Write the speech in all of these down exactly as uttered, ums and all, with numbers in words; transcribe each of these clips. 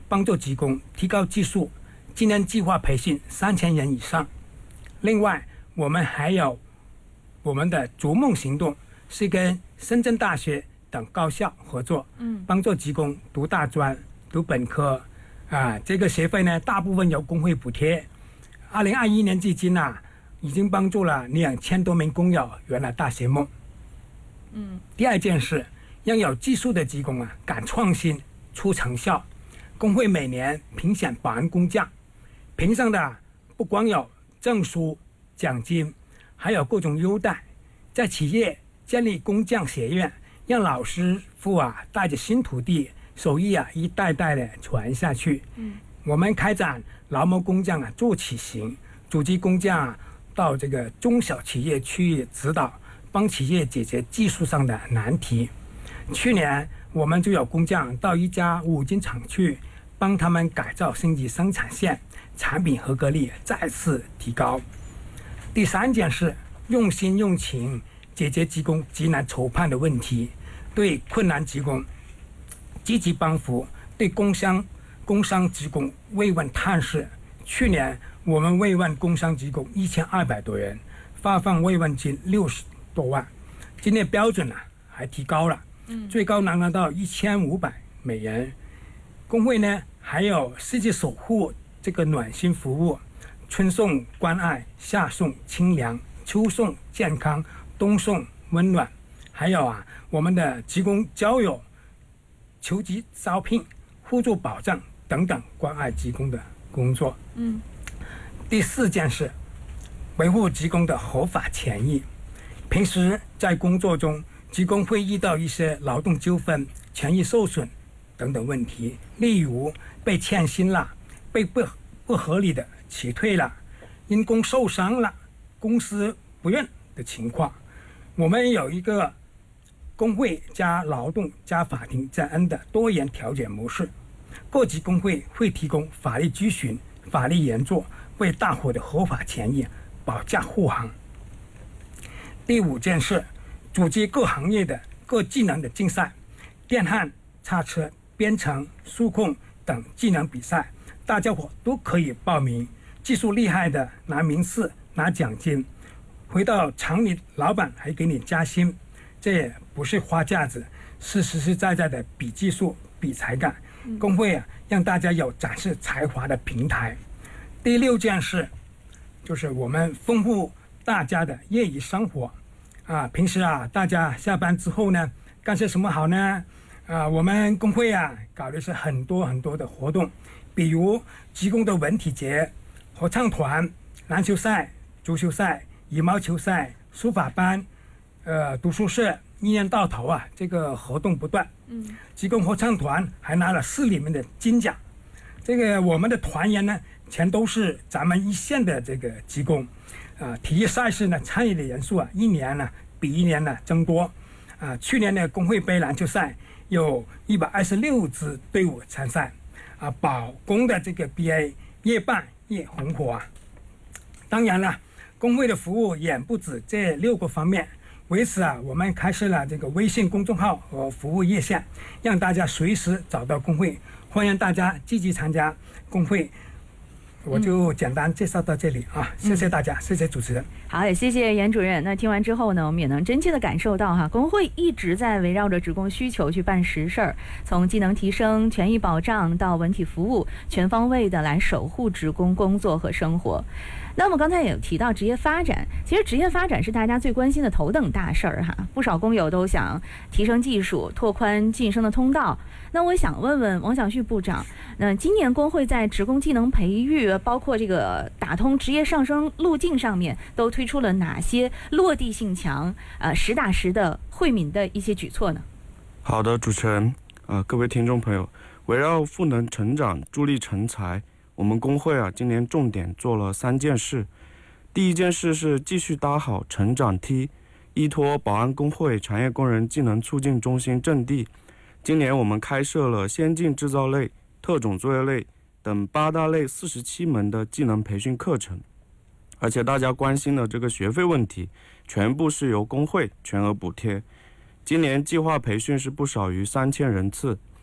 帮助职工提高技术，今年计划培训三千人以上。另外，我们还有我们的逐梦行动，是跟深圳大学等高校合作，嗯，帮助职工读大专、读本科，啊，这个学费呢，大部分由工会补贴。二零二一年至今啊，已经帮助了两千多名工友圆了大学梦。嗯，第二件事，让有技术的职工啊，敢创新、出成效。工会每年评选保安工匠，评上的不光有证书、奖金，还有各种优待。在企业建立工匠学院，让老师傅啊带着新徒弟，手艺啊一代代的传下去。嗯，我们开展劳模工匠啊做起行，组织工匠啊到这个中小企业去指导，帮企业解决技术上的难题。去年我们就有工匠到一家五金厂去，帮他们改造升级生产线，产品合格率再次提高。第三件事，用心用情解决职工急难愁盼的问题，对困难职工积极帮扶，对工商工商职工慰问探视。去年我们慰问工商职工一千二百多人，发放慰问金六十多万。今年标准呢、啊、还提高了，嗯，最高能拿到一千五百美元。工会呢还有世界守护这个暖心服务，春送关爱，夏送清凉，秋送健康，冬送温暖。还有啊，我们的职工交友、求职招聘、互助保障等等关爱职工的工作。嗯，第四件事，维护职工的合法权益。平时在工作中，职工会遇到一些劳动纠纷、权益受损等等问题，例如被欠薪了，被不不合理的辞退了，因公受伤了，公司不认的情况。我们有一个工会加劳动加法庭加 N 的多元调解模式，各级工会会提供法律咨询、法律援助，为大伙的合法权益保驾护航。第五件事，组织各行业的各技能的竞赛，电焊、叉车、编程、数控等技能比赛，大家伙都可以报名，技术厉害的拿名次拿奖金，回到厂里老板还给你加薪，这也不是花架子，是实实在在的比技术比才干。工会啊让大家有展示才华的平台。第六件事就是我们丰富大家的业余生活啊，平时啊大家下班之后呢干些什么好呢？啊，我们工会啊搞的是很多很多的活动，比如职工的文体节、合唱团、篮球赛、足球赛、羽毛球赛、书法班、呃读书社，一年到头啊这个活动不断。嗯，职工合唱团还拿了市里面的金奖。这个我们的团员呢全都是咱们一线的这个职工。啊，体育赛事呢参与的人数啊一年呢比一年呢增多。啊，去年的工会杯篮球赛有一百二十六支队伍参赛。啊，保工的这个 B A 越办越红火啊。当然了，工会的服务远不止这六个方面。为此啊，我们开设了这个微信公众号和服务热线，让大家随时找到工会，欢迎大家积极参加工会。我就简单介绍到这里啊，谢谢大家，嗯、谢谢主持人。 好，也谢谢严主任。那听完之后呢，我们也能真切的感受到哈，工会一直在围绕着职工需求去办实事儿，从技能提升、权益保障到文体服务，全方位的来守护职工工作和生活。那么刚才也有提到职业发展，其实职业发展是大家最关心的头等大事儿哈。不少工友都想提升技术，拓宽晋升的通道。那我想问问王晓旭部长，那今年工会在职工技能培育，包括这个打通职业上升路径上面，都推出了哪些落地性强、呃实打实的惠民的一些举措呢？ 好的，主持人，呃，各位听众朋友，围绕赋能成长、助力成才。我们工会啊，今年重点做了三件事。第一件事是继续搭好成长梯，依托保安工会产业工人技能促进中心阵地，今年我们开设了先进制造类、特种作业类等八大类四十七门的技能培训课程，而且大家关心的这个学费问题，全部是由工会全额补贴。今年计划培训是不少于三千人次。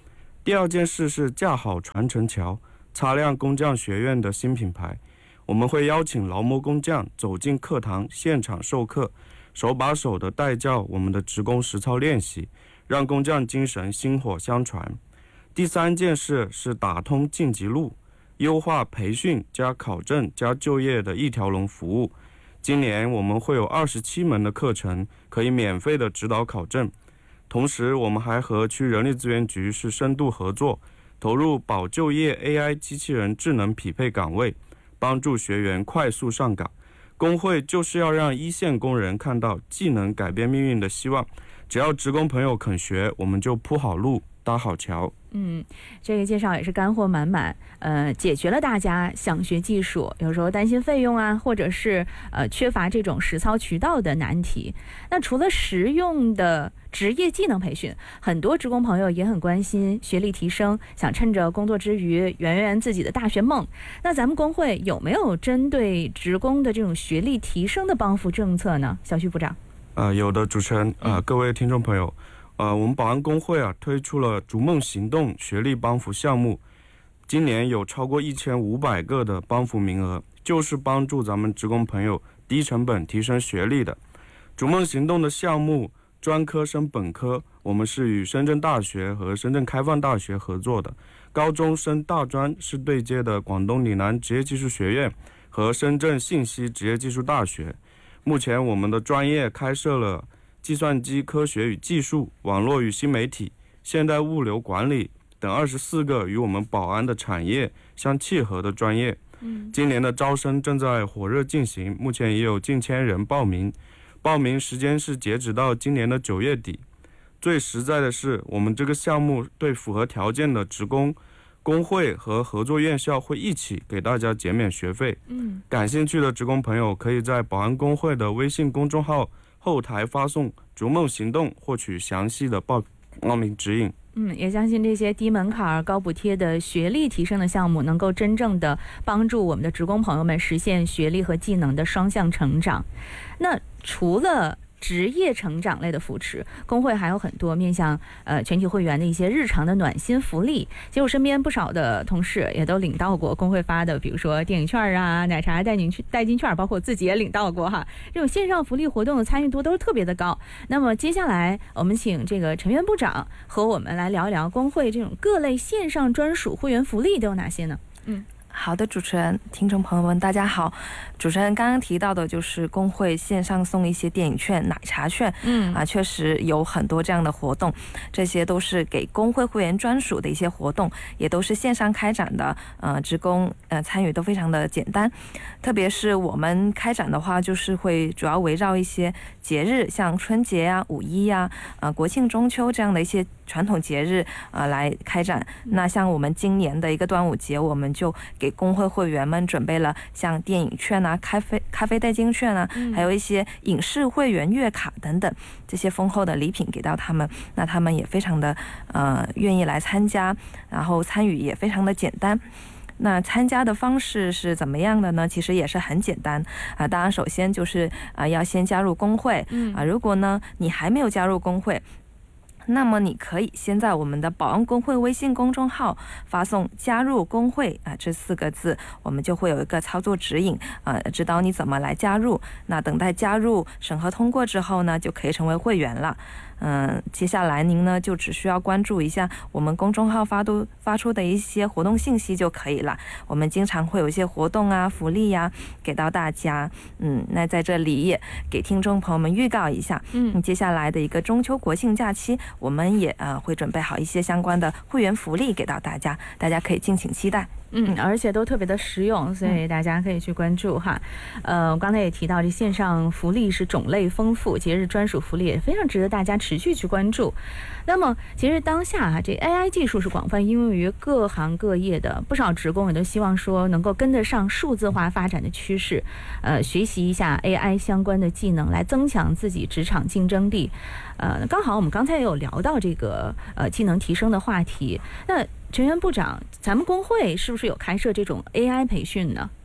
第二件事是架好传承桥，擦亮工匠学院的新品牌。我们会邀请劳模工匠走进课堂，现场授课，手把手的带教我们的职工实操练习，让工匠精神薪火相传。第三件事是打通晋级路，优化培训加考证加就业的一条龙服务。今年我们会有二十七门的课程可以免费的指导考证，同时我们还和区人力资源局是深度合作，投入保就业 A I 机器人智能匹配岗位，帮助学员快速上岗。工会就是要让一线工人看到技能改变命运的希望，只要职工朋友肯学，我们就铺好路搭好桥。 嗯，这个介绍也是干货满满，呃，解决了大家想学技术，有时候担心费用啊，或者是呃缺乏这种实操渠道的难题。那除了实用的职业技能培训，很多职工朋友也很关心学历提升，想趁着工作之余圆圆自己的大学梦。那咱们工会有没有针对职工的这种学历提升的帮扶政策呢？小徐部长。 呃，有的，主持人，呃，各位听众朋友。呃，我们保安工会啊推出了逐梦行动学历帮扶项目，今年有超过一千五百个的帮扶名额，就是帮助咱们职工朋友低成本提升学历的。逐梦行动的项目，专科升本科，我们是与深圳大学和深圳开放大学合作的；高中升大专是对接的广东岭南职业技术学院和深圳信息职业技术大学。目前我们的专业开设了计算机科学与技术、网络与新媒体、现代物流管理等二十四个与我们保安的产业相契合的专业。嗯，今年的招生正在火热进行，目前也有近千人报名，报名时间是截止到今年的九月底。最实在的是，我们这个项目对符合条件的职工、工会和合作院校会一起给大家减免学费。嗯，感兴趣的职工朋友可以在保安工会的微信公众号后台发送逐梦行动获取详细的报报名指引。 嗯，也相信这些低门槛高补贴的学历提升的项目能够真正的帮助我们的职工朋友们实现学历和技能的双向成长。那除了职业成长类的扶持，工会还有很多面向呃全体会员的一些日常的暖心福利。其实我身边不少的同事也都领到过工会发的，比如说电影券啊、奶茶代金代金券，包括我自己也领到过哈。这种线上福利活动的参与度都是特别的高。那么接下来我们请这个陈元部长和我们来聊一聊工会这种各类线上专属会员福利都有哪些呢？嗯。 好的，主持人，听众朋友们，大家好。主持人刚刚提到的就是工会线上送一些电影券、奶茶券，嗯啊，确实有很多这样的活动，这些都是给工会会员专属的一些活动，也都是线上开展的，呃，职工呃参与都非常的简单。特别是我们开展的话，就是会主要围绕一些节日，像春节啊、五一啊、呃国庆、中秋这样的一些传统节日啊、呃、来开展。那像我们今年的一个端午节，我们就给工会会员们准备了像电影券啊、咖啡咖啡代金券啊，还有一些影视会员月卡等等这些丰厚的礼品给到他们，那他们也非常的呃愿意来参加，然后参与也非常的简单。那参加的方式是怎么样的呢？其实也是很简单啊、呃。当然，首先就是啊、呃、要先加入工会啊、呃。如果呢你还没有加入工会，那么你可以先在我们的保安工会微信公众号发送加入工会啊这四个字，我们就会有一个操作指引啊，指导你怎么来加入。那等待加入审核通过之后呢，就可以成为会员了。嗯，接下来您呢就只需要关注一下我们公众号发都发出的一些活动信息就可以了。我们经常会有一些活动啊、福利呀、啊、给到大家。嗯，那在这里也给听众朋友们预告一下，嗯，接下来的一个中秋国庆假期，我们也呃会准备好一些相关的会员福利给到大家，大家可以敬请期待。 嗯，而且都特别的实用，所以大家可以去关注哈。呃，我刚才也提到，这线上福利是种类丰富，节日专属福利也非常值得大家持续去关注。那么，其实当下啊，这 A I 技术是广泛应用于各行各业的，不少职工也都希望说能够跟得上数字化发展的趋势，呃，学习一下 A I 相关的技能，来增强自己职场竞争力。呃，刚好我们刚才也有聊到这个呃技能提升的话题，那陈元部长，咱们工会是不是有开设这种 A I 培训呢？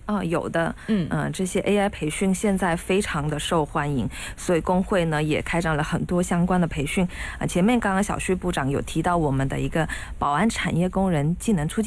啊，有的，嗯、呃，这些 A I 培训现在非常的受欢迎，所以工会呢也开展了很多相关的培训啊。前面刚刚小旭部长有提到我们的一个保安产业工人技能促进